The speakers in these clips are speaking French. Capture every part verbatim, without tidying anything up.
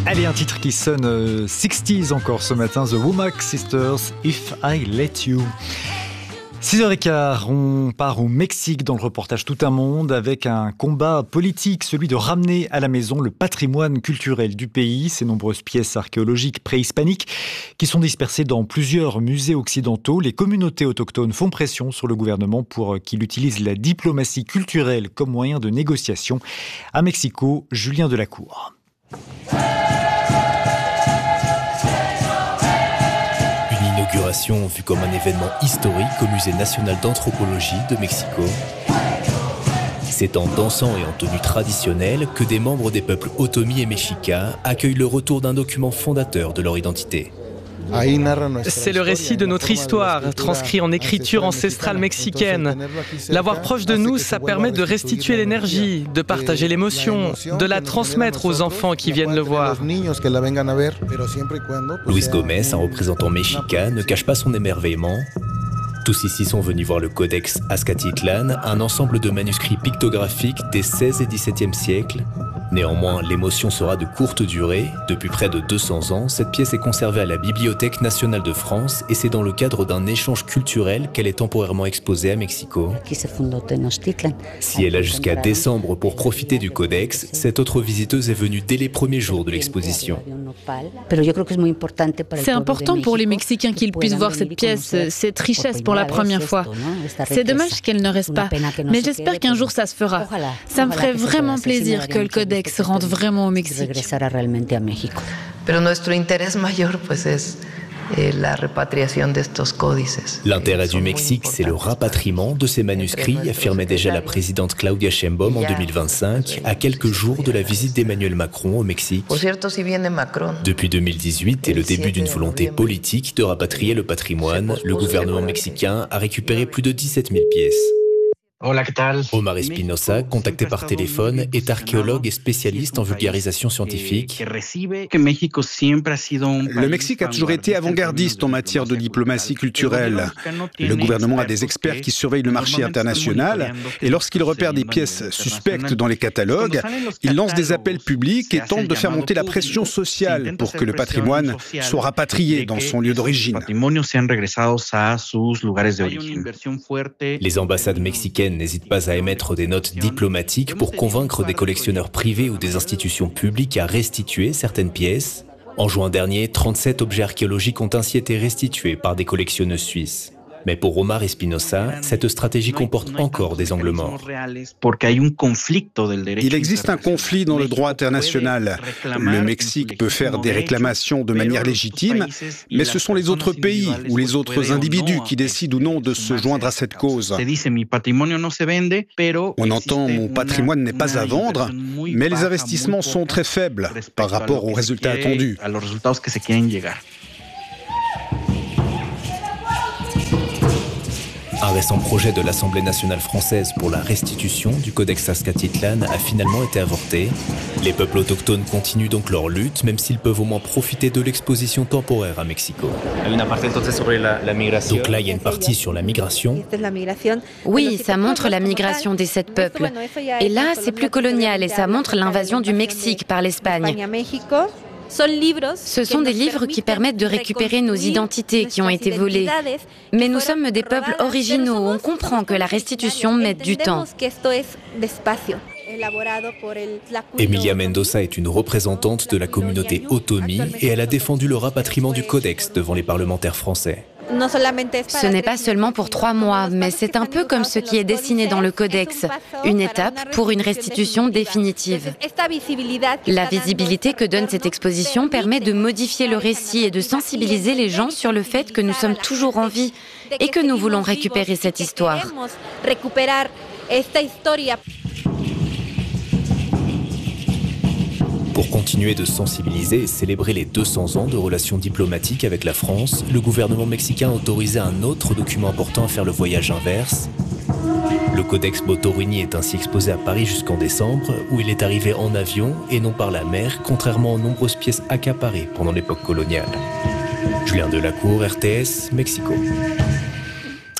Allez, un titre qui sonne euh, soixante encore ce matin, The Womack Sisters, If I Let You. six heures quinze, on part au Mexique dans le reportage Tout un monde avec un combat politique, celui de ramener à la maison le patrimoine culturel du pays, ces nombreuses pièces archéologiques préhispaniques qui sont dispersées dans plusieurs musées occidentaux. Les communautés autochtones font pression sur le gouvernement pour qu'il utilise la diplomatie culturelle comme moyen de négociation. À Mexico, Julien Delacour. Inauguration vue comme un événement historique au Musée national d'anthropologie de Mexico. C'est en dansant et en tenue traditionnelle que des membres des peuples Otomi et Mexica accueillent le retour d'un document fondateur de leur identité. C'est le récit de notre histoire, transcrit en écriture ancestrale mexicaine. L'avoir proche de nous, ça permet de restituer l'énergie, de partager l'émotion, de la transmettre aux enfants qui viennent le voir. Luis Gomez, un représentant mexicain, ne cache pas son émerveillement. Tous ici sont venus voir le Codex Azcatitlan, un ensemble de manuscrits pictographiques des seizième et dix-septième siècles. Néanmoins, l'émotion sera de courte durée. Depuis près de deux cents ans, cette pièce est conservée à la Bibliothèque nationale de France et c'est dans le cadre d'un échange culturel qu'elle est temporairement exposée à Mexico. Si elle a jusqu'à décembre pour profiter du codex, cette autre visiteuse est venue dès les premiers jours de l'exposition. C'est important pour les Mexicains qu'ils puissent voir cette pièce, cette richesse pour la première fois. C'est dommage qu'elle ne reste pas, mais j'espère qu'un jour ça se fera. Ça me ferait vraiment plaisir que le codex se rende vraiment au Mexique. L'intérêt du Mexique, c'est le rapatriement de ces manuscrits, affirmait déjà la présidente Claudia Sheinbaum en deux mille vingt-cinq, à quelques jours de la visite d'Emmanuel Macron au Mexique. Depuis deux mille dix-huit et le début d'une volonté politique de rapatrier le patrimoine, le gouvernement mexicain a récupéré plus de dix-sept mille pièces. Omar Espinosa, contacté par téléphone, est archéologue et spécialiste en vulgarisation scientifique. Le Mexique a toujours été avant-gardiste en matière de diplomatie culturelle. Le gouvernement a des experts qui surveillent le marché international et lorsqu'il repère des pièces suspectes dans les catalogues, il lance des appels publics et tente de faire monter la pression sociale pour que le patrimoine soit rapatrié dans son lieu d'origine. Les ambassades mexicaines n'hésitent pas à émettre des notes diplomatiques pour convaincre des collectionneurs privés ou des institutions publiques à restituer certaines pièces. En juin dernier, trente-sept objets archéologiques ont ainsi été restitués par des collectionneuses suisses. Mais pour Omar Espinosa, cette stratégie comporte encore des angles morts. Il existe un conflit dans le droit international. Le Mexique peut faire des réclamations de manière légitime, mais ce sont les autres pays ou les autres individus qui décident ou non de se joindre à cette cause. On entend « mon patrimoine n'est pas à vendre », mais les investissements sont très faibles par rapport aux résultats attendus. Un récent projet de l'Assemblée nationale française pour la restitution du Codex Azcatitlan a finalement été avorté. Les peuples autochtones continuent donc leur lutte, même s'ils peuvent au moins profiter de l'exposition temporaire à Mexico. Donc là, il y a une partie sur la migration. Oui, ça montre la migration des sept peuples. Et là, c'est plus colonial et ça montre l'invasion du Mexique par l'Espagne. Ce sont des livres qui permettent de récupérer nos identités qui ont été volées. Mais nous sommes des peuples originaux, on comprend que la restitution met du temps. Emilia Mendoza est une représentante de la communauté Otomi et elle a défendu le rapatriement du codex devant les parlementaires français. Ce n'est pas seulement pour trois mois, mais c'est un peu comme ce qui est dessiné dans le codex, une étape pour une restitution définitive. La visibilité que donne cette exposition permet de modifier le récit et de sensibiliser les gens sur le fait que nous sommes toujours en vie et que nous voulons récupérer cette histoire. Pour continuer de sensibiliser et célébrer les deux cents ans de relations diplomatiques avec la France, le gouvernement mexicain a autorisé un autre document important à faire le voyage inverse. Le Codex Botorini est ainsi exposé à Paris jusqu'en décembre, où il est arrivé en avion et non par la mer, contrairement aux nombreuses pièces accaparées pendant l'époque coloniale. Julien Delacour, R T S, Mexico.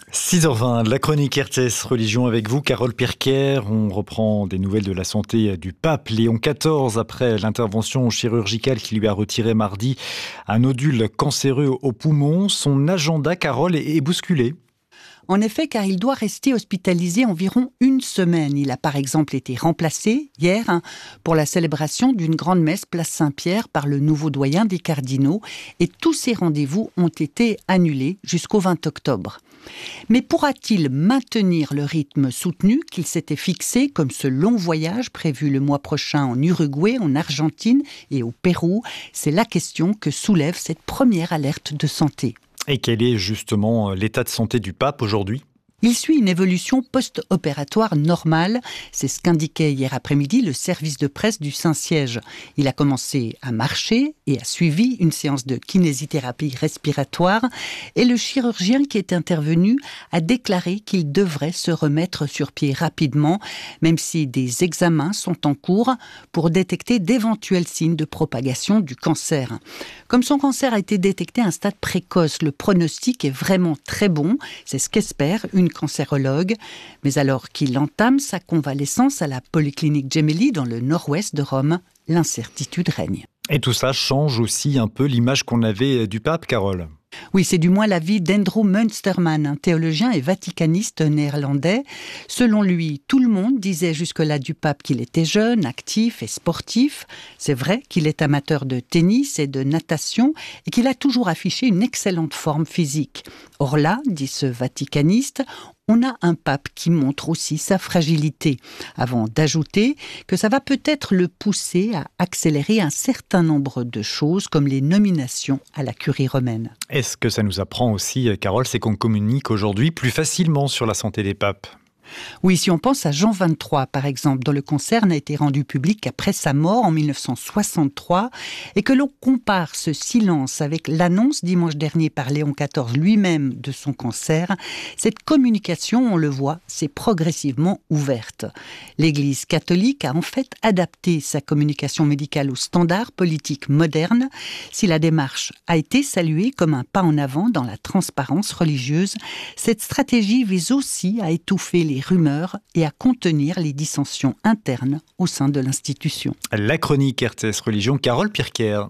six heures vingt, la chronique R T S Religion avec vous, Carole Pirker. On reprend des nouvelles de la santé du pape Léon quatorze après l'intervention chirurgicale qui lui a retiré mardi un nodule cancéreux au poumon. Son agenda, Carole, est bousculé. En effet, car il doit rester hospitalisé environ une semaine. Il a par exemple été remplacé hier hein, pour la célébration d'une grande messe place Saint-Pierre par le nouveau doyen des cardinaux et tous ces rendez-vous ont été annulés jusqu'au vingt octobre. Mais pourra-t-il maintenir le rythme soutenu qu'il s'était fixé comme ce long voyage prévu le mois prochain en Uruguay, en Argentine et au Pérou? C'est la question que soulève cette première alerte de santé. Et quel est justement l'état de santé du pape aujourd'hui ? Il suit une évolution post-opératoire normale. C'est ce qu'indiquait hier après-midi le service de presse du Saint-Siège. Il a commencé à marcher et a suivi une séance de kinésithérapie respiratoire. Et le chirurgien qui est intervenu a déclaré qu'il devrait se remettre sur pied rapidement, même si des examens sont en cours pour détecter d'éventuels signes de propagation du cancer. Comme son cancer a été détecté à un stade précoce, le pronostic est vraiment très bon. C'est ce qu'espère une cancérologue, mais alors qu'il entame sa convalescence à la Polyclinique Gemelli dans le nord-ouest de Rome, l'incertitude règne. Et tout ça change aussi un peu l'image qu'on avait du pape, Carole. Oui, c'est du moins l'avis d'Andrew Munsterman, un théologien et vaticaniste néerlandais. Selon lui, tout le monde disait jusque-là du pape qu'il était jeune, actif et sportif. C'est vrai qu'il est amateur de tennis et de natation et qu'il a toujours affiché une excellente forme physique. Or là, dit ce vaticaniste, on a un pape qui montre aussi sa fragilité, avant d'ajouter que ça va peut-être le pousser à accélérer un certain nombre de choses, comme les nominations à la curie romaine. Est-ce que ça nous apprend aussi, Carole, c'est qu'on communique aujourd'hui plus facilement sur la santé des papes ? Oui, si on pense à Jean vingt-trois, par exemple, dont le cancer n'a été rendu public qu'après sa mort en mille neuf cent soixante-trois, et que l'on compare ce silence avec l'annonce dimanche dernier par Léon quatorze lui-même de son cancer, cette communication, on le voit, s'est progressivement ouverte. L'Église catholique a en fait adapté sa communication médicale aux standards politiques modernes. Si la démarche a été saluée comme un pas en avant dans la transparence religieuse, cette stratégie vise aussi à étouffer les rumeurs et à contenir les dissensions internes au sein de l'institution. La chronique R T S Religion, Carole Pirker.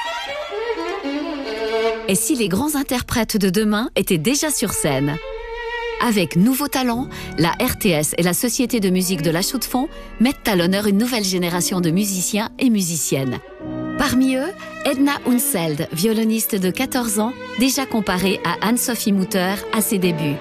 Et si les grands interprètes de demain étaient déjà sur scène ? Avec Nouveau Talent, la R T S et la Société de musique de la Chaux-de-Fonds mettent à l'honneur une nouvelle génération de musiciens et musiciennes. Parmi eux, Edna Unseld, violoniste de quatorze ans, déjà comparée à Anne-Sophie Mutter à ses débuts.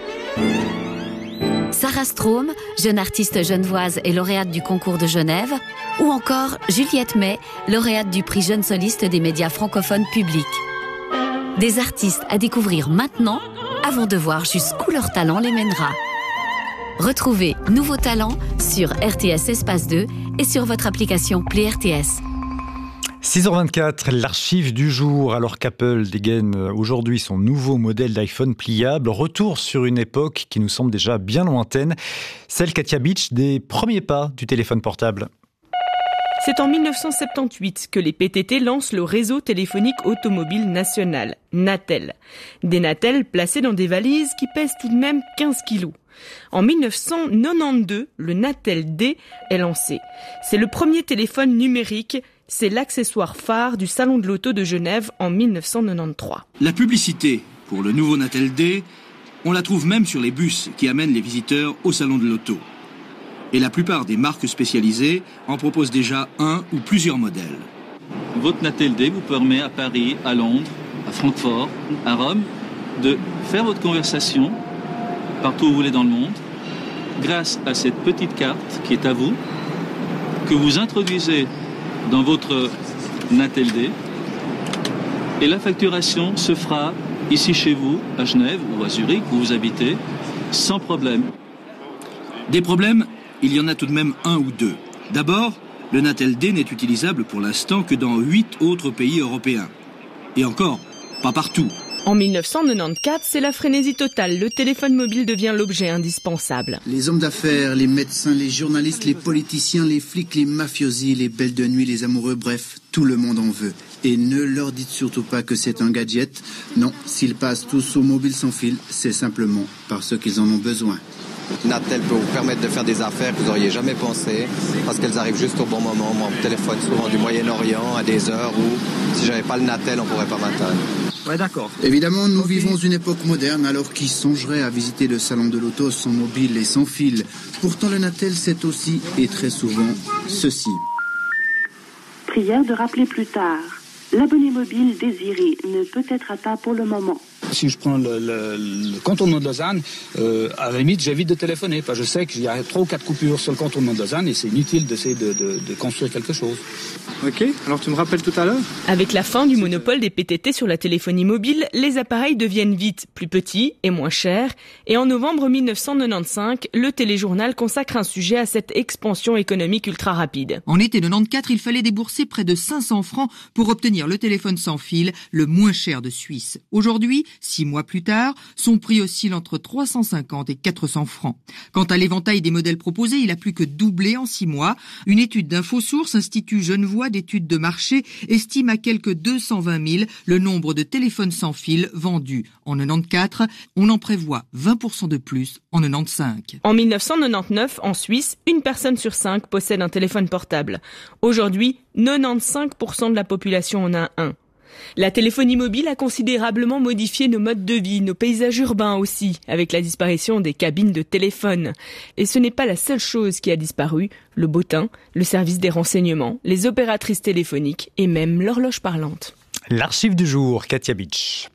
Sarah Strom, jeune artiste genevoise et lauréate du concours de Genève, ou encore Juliette May, lauréate du prix Jeune Soliste des médias francophones publics. Des artistes à découvrir maintenant, avant de voir jusqu'où leur talent les mènera. Retrouvez Nouveau Talent sur R T S Espace deux et sur votre application Play R T S. six heures vingt-quatre, l'archive du jour, alors qu'Apple dégaine aujourd'hui son nouveau modèle d'iPhone pliable. Retour sur une époque qui nous semble déjà bien lointaine, celle, Katia Beach, des premiers pas du téléphone portable. C'est en mille neuf cent soixante-dix que les P T T lancent le réseau téléphonique automobile national, Natel. Des Natel placés dans des valises qui pèsent tout de même quinze kilos. En mille neuf cent quatre-vingt-douze, le Natel D est lancé. C'est le premier téléphone numérique. C'est l'accessoire phare du Salon de l'Auto de Genève en mille neuf cent quatre-vingt-treize. La publicité pour le nouveau Natel D, on la trouve même sur les bus qui amènent les visiteurs au Salon de l'Auto. Et la plupart des marques spécialisées en proposent déjà un ou plusieurs modèles. Votre Natel D vous permet à Paris, à Londres, à Francfort, à Rome, de faire votre conversation partout où vous voulez dans le monde, grâce à cette petite carte qui est à vous, que vous introduisez dans votre Natel D, et la facturation se fera ici chez vous, à Genève ou à Zurich, où vous habitez, sans problème. Des problèmes, il y en a tout de même un ou deux. D'abord, le Natel D n'est utilisable pour l'instant que dans huit autres pays européens. Et encore, pas partout. En mille neuf cent quatre-vingt-quatorze, c'est la frénésie totale. Le téléphone mobile devient l'objet indispensable. Les hommes d'affaires, les médecins, les journalistes, les politiciens, les flics, les mafiosi, les belles de nuit, les amoureux, bref, tout le monde en veut. Et ne leur dites surtout pas que c'est un gadget. Non, s'ils passent tous au mobile sans fil, c'est simplement parce qu'ils en ont besoin. Natel peut vous permettre de faire des affaires que vous n'auriez jamais pensé, parce qu'elles arrivent juste au bon moment. Moi, on me téléphone souvent du Moyen-Orient à des heures où, si j'avais pas le Natel, on pourrait pas m'atteindre. Ouais, d'accord. Évidemment, nous vivons une époque moderne, alors qui songerait à visiter le salon de l'auto sans mobile et sans fil. Pourtant, le Natel, c'est aussi, et très souvent, ceci. Prière de rappeler plus tard. L'abonné mobile désiré ne peut être atteint pour le moment. Si je prends le, le, le contournement de Lausanne, euh, à la limite, j'évite de téléphoner. Parce que je sais qu'il y a trois ou quatre coupures sur le contournement de Lausanne et c'est inutile d'essayer de, de, de construire quelque chose. Ok, alors tu me rappelles tout à l'heure ? Avec la fin du monopole des P T T sur la téléphonie mobile, les appareils deviennent vite plus petits et moins chers. Et en novembre mille neuf cent quatre-vingt-quinze, le téléjournal consacre un sujet à cette expansion économique ultra rapide. En été quatre-vingt-quatorze, il fallait débourser près de cinq cents francs pour obtenir le téléphone sans fil, le moins cher de Suisse. Aujourd'hui, six mois plus tard, son prix oscille entre trois cent cinquante et quatre cents francs. Quant à l'éventail des modèles proposés, il a plus que doublé en six mois. Une étude d'InfoSource, Institut Genevois d'études de marché, estime à quelque deux cent vingt mille le nombre de téléphones sans fil vendus. En quatre-vingt-quatorze, on en prévoit vingt pour cent de plus en quatre-vingt-quinze. En mille neuf cent quatre-vingt-dix-neuf, en Suisse, une personne sur cinq possède un téléphone portable. Aujourd'hui, quatre-vingt-quinze pour cent de la population en a un. La téléphonie mobile a considérablement modifié nos modes de vie, nos paysages urbains aussi, avec la disparition des cabines de téléphone. Et ce n'est pas la seule chose qui a disparu, le bottin, le service des renseignements, les opératrices téléphoniques et même l'horloge parlante. L'archive du jour, Katia Beach.